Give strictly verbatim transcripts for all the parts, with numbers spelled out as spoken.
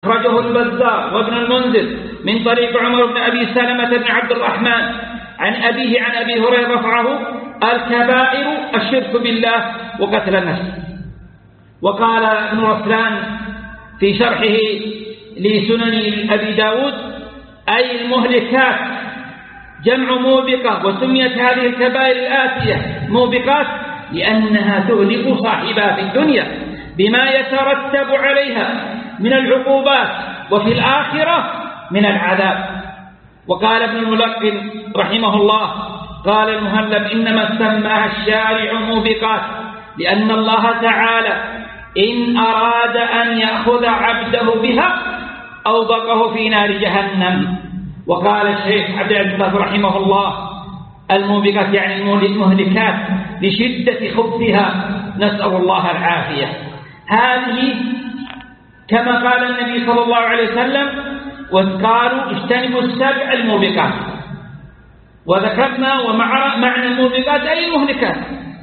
أخرجه البزار وابن المنذر من طريق عمر بن أبي سلمة بن عبد الرحمن عن أبيه عن أبي هريرة رفعه: الكبائر الشرك بالله وقتل النفس. وقال ابن رسلان في شرحه لسنن أبي داود: أي المهلكات جمع موبقة، وسميت هذه الكبائر الآتية موبقات لأنها تهلك صاحبها في الدنيا بما يترتب عليها من العقوبات وفي الآخرة من العذاب. وقال ابن الملقن رحمه الله: قال المهلب: إنما سماها الشارع موبقات لأن الله تعالى إن أراد أن يأخذ عبده بها أوبقه في نار جهنم. وقال الشيخ عبد العزيز رحمه الله: الموبقات يعني المهلكات لشدة خبثها، نسأل الله العافية. هذه كما قال النبي صلى الله عليه وسلم: وقالوا اجتنبوا السبع الموبقات. وذكرنا ومع معنى الموبقات أي المهلكات.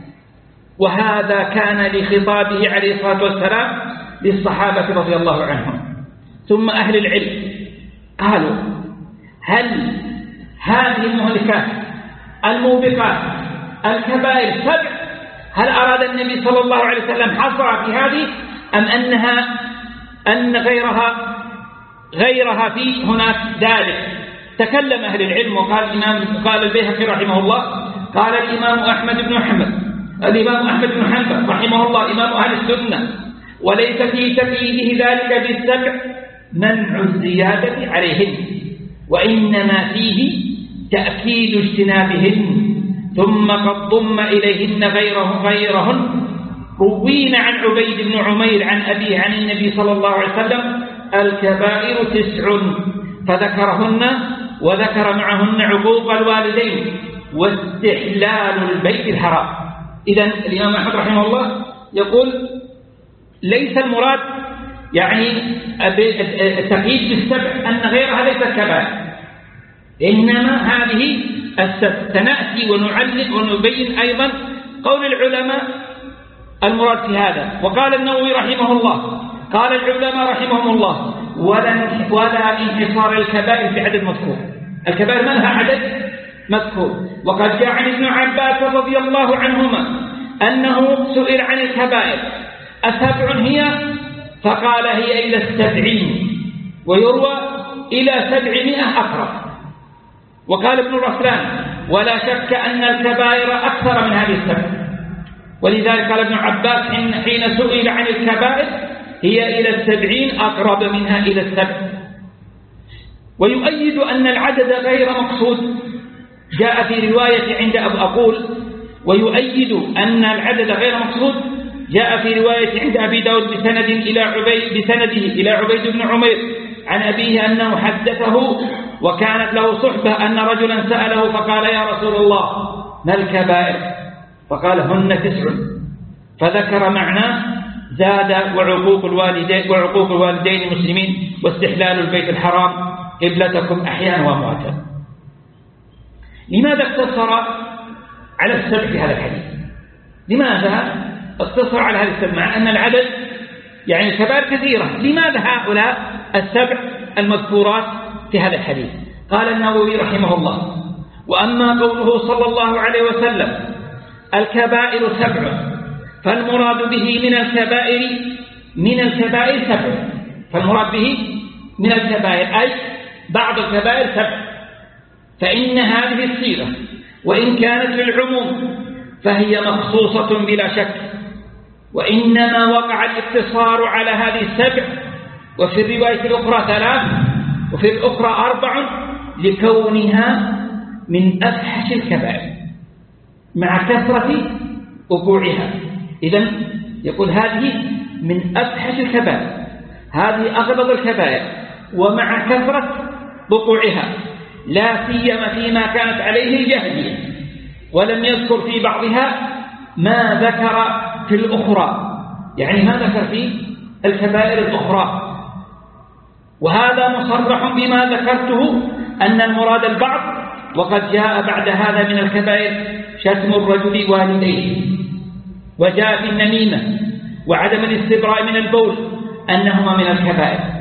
وهذا كان لخطابه عليه الصلاة والسلام للصحابة رضي الله عنهم. ثم أهل العلم قالوا: هل هذه المهلكات الموبقات الكبائر سبع، هل أراد النبي صلى الله عليه وسلم حصر في هذه أم أنها أن غيرها غيرها في هناك ذلك؟ تكلم أهل العلم. وقال الإمام قال البيهقي رحمه الله: قال الإمام أحمد بن حنبل الإمام أحمد بن حنبل رحمه الله إمام أهل السنة: وليس في تقييده ذلك بالسبع منع الزيادة عليهن، وإنما فيه تأكيد اجتنابهن. ثم قد ضم إليهن غيره غيرهن. روينا عن عبيد بن عمير عن أبيه عن النبي صلى الله عليه وسلم: الكبائر تسع، فذكرهن وذكر معهن عقوق الوالدين واستحلال البيت الحرام. إذن الإمام أحمد رحمه الله يقول: ليس المراد يعني التقييد بالسبع أن غيرها ليست كبائر، إنما هذه السبع. سنأتي ونعلم ونبين أيضا قول العلماء المراد في هذا. وقال النووي رحمه الله: قال العلماء رحمهم الله: ولا ولا انحصار الكبائر في عدد مذكور. الكبائر ما لها عدد مذكور. وقد جاء عن ابن عباس رضي الله عنهما أنه سئل عن الكبائر: أسبع هي؟ فقال: هي إلى السبعين، ويروى إلى سبعمائة أقرب. وقال ابن رسلان: ولا شك أن الكبائر أكثر من هذه السبع. ولذلك قال ابن عباس حين سئل عن الكبائر: هي إلى السبعين، أقرب منها إلى السبع. ويؤيد أن العدد غير مقصود جاء في رواية عند أبو أقول ويؤيد أن العدد غير مقصود جاء في رواية عند أبي داود بسند إلى عبيد بسنده إلى عبيد بن عمير عن أبيه أنه حدثه وكانت له صحبة أن رجلا سأله فقال: يا رسول الله ما الكبائر؟ فقال: هن تسع. فذكر معناه زاد: وعقوق الوالدين وعقوق الوالدين المسلمين واستحلال البيت الحرام قبلتكم أحيانا وأمواتا. لماذا اقتصر على السبع في هذا الحديث؟ لماذا اقتصر على هذا السبع مع أن العدد يعني الكبائر كثيرة؟ لماذا هؤلاء السبع المذكورات في هذا الحديث؟ قال النووي رحمه الله: وأما قوله صلى الله عليه وسلم: الكبائر سبع، فالمراد به من الكبائر من الكبائر سبع، فالمراد به من الكبائر أي بعض الكبائر سبع. فإن هذه الصيغة وإن كانت للعموم فهي مخصوصة بلا شك، وإنما وقع الاقتصار على هذه السبع، وفي الرواية الأخرى ثلاث وفي الأخرى أربع، لكونها من أفحش الكبائر مع كثرة وقوعها. إذن يقول هذه من أفحش الكبائر، هذه أغلظ الكبائر ومع كثرة وقوعها، لا سيما فيما كانت عليه الجاهلية. ولم يذكر في بعضها ما ذكر في الأخرى، يعني ما ذكر في الكبائر الأخرى. وهذا مصرح بما ذكرته أن المراد البعض. وقد جاء بعد هذا من الكبائر شتم الرجل والديه، وجاء في النميمة وعدم الاستبراء من البول أنهما من الكبائر.